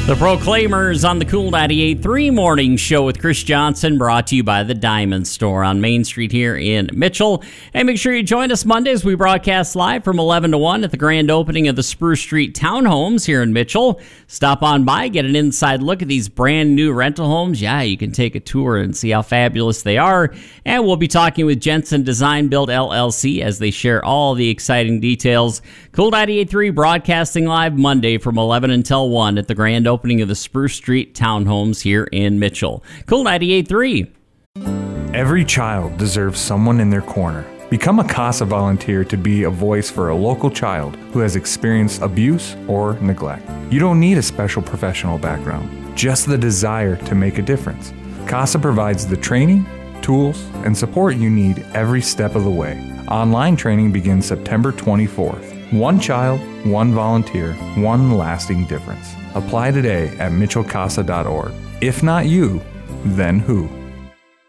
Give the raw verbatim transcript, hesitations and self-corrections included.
The Proclaimers on the Cool ninety-eight point three Morning Show with Chris Johnson, brought to you by the Diamond Store on Main Street here in Mitchell. And make sure you join us Mondays. We broadcast live from eleven to one at the grand opening of the Spruce Street Townhomes here in Mitchell. Stop on by, get an inside look at these brand new rental homes. Yeah, you can take a tour and see how fabulous they are. And we'll be talking with Jensen Design Build L L C as they share all the exciting details. Cool ninety-eight point three broadcasting live Monday from eleven until one at the grand opening opening of the Spruce Street Townhomes here in Mitchell. Cool ninety-eight point three. Every child deserves someone in their corner. Become a CASA volunteer to be a voice for a local child who has experienced abuse or neglect. You don't need a special professional background, just the desire to make a difference. CASA provides the training, tools, and support you need every step of the way. Online training begins September twenty-fourth. One child, one volunteer, one lasting difference. Apply today at mitchell casa dot org. If not you, then who?